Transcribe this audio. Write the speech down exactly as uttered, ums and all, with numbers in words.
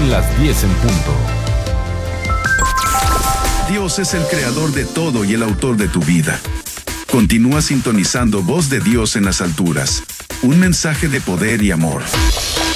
Son las diez en punto. Dios es el creador de todo y el autor de tu vida. Continúa sintonizando Voz de Dios en las alturas. Un mensaje de poder y amor.